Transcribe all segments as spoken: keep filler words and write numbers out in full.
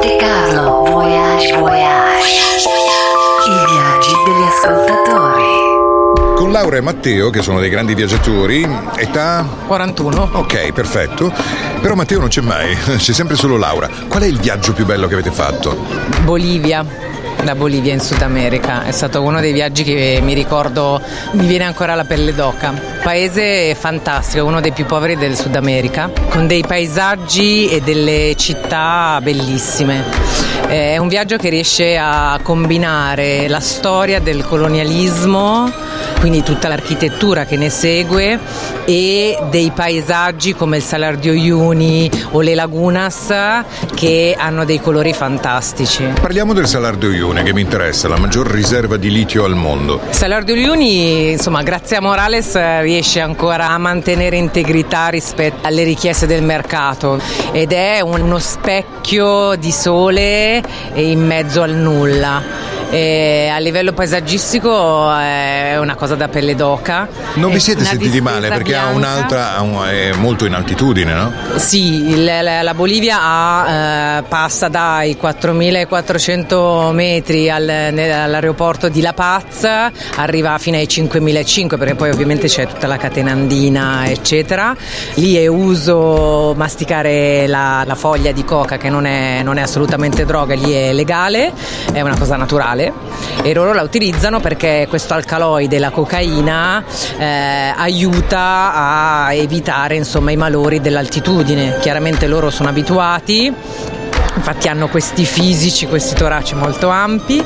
Monte Carlo Voyage Voyage. I viaggi degli ascoltatori. Con Laura e Matteo, che sono dei grandi viaggiatori, età quarantuno. Ok, perfetto. Però Matteo non c'è mai, c'è sempre solo Laura. Qual è il viaggio più bello che avete fatto? Bolivia. La Bolivia in Sud America è stato uno dei viaggi che mi ricordo, mi viene ancora la pelle d'oca. Paese fantastico, uno dei più poveri del Sud America, con dei paesaggi e delle città bellissime. È un viaggio che riesce a combinare la storia del colonialismo, quindi tutta l'architettura che ne segue, e dei paesaggi come il Salar de Uyuni o le lagunas che hanno dei colori fantastici. Parliamo del Salar de Uyuni, che mi interessa, la maggior riserva di litio al mondo. Il Salar de Uyuni, insomma, grazie a Morales riesce ancora a mantenere integrità rispetto alle richieste del mercato ed è uno specchio di sole in mezzo al nulla. E a livello paesaggistico è una cosa da pelle d'oca. Non vi siete sentiti male perché bianca. ha un'altra, è molto in altitudine, no? Sì, il, la Bolivia ha, eh, passa dai quattromilaquattrocento metri al, all'aeroporto di La Paz, arriva fino ai cinquemilacinquecento, perché poi ovviamente c'è tutta la catena andina eccetera. Lì è uso masticare la, la foglia di coca, che non è, non è assolutamente droga, lì è legale, è una cosa naturale. E loro la utilizzano perché questo alcaloide, la cocaina, eh, aiuta a evitare, insomma, i malori dell'altitudine. Chiaramente loro sono abituati, infatti hanno questi fisici, questi toraci molto ampi.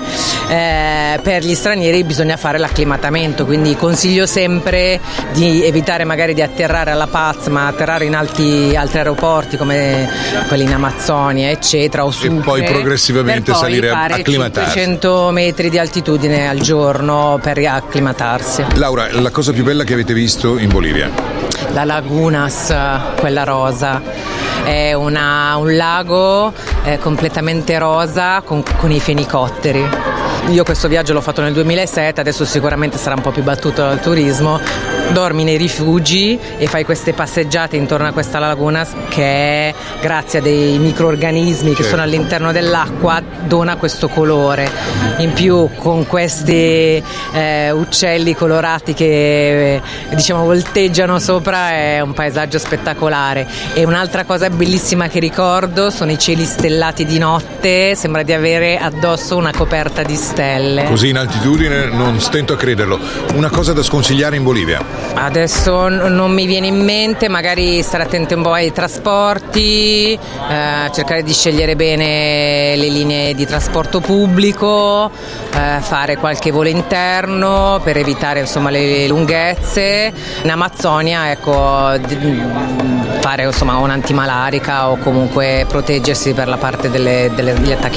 Eh, per gli stranieri bisogna fare l'acclimatamento, quindi consiglio sempre di evitare magari di atterrare alla Paz, ma atterrare in alti, altri aeroporti come quelli in Amazzonia eccetera, o Sucre, e poi progressivamente per poi salire a fare acclimatarsi. cinquecento metri di altitudine al giorno per acclimatarsi. Laura, la cosa più bella che avete visto in Bolivia? La Lagunas, quella rosa, è una, un lago eh, completamente rosa con, con i fenicotteri. Io questo viaggio l'ho fatto nel duemilasette, adesso sicuramente sarà un po' più battuto dal turismo. Dormi nei rifugi e fai queste passeggiate intorno a questa laguna che, grazie a dei microrganismi che certo. sono all'interno dell'acqua, dona questo colore. In più con questi eh, uccelli colorati che diciamo volteggiano sopra, è un paesaggio spettacolare. E un'altra cosa bellissima che ricordo sono i cieli stellati di notte, sembra di avere addosso una coperta di stelle. Così in altitudine non stento a crederlo. Una cosa da sconsigliare in Bolivia? Adesso non mi viene in mente, magari stare attenti un po' ai trasporti, eh, cercare di scegliere bene le linee di trasporto pubblico, eh, fare qualche volo interno per evitare, insomma, le lunghezze. In Amazzonia, ecco, fare, insomma, un'antimalarica o comunque proteggersi per la parte delle, delle, degli attacchi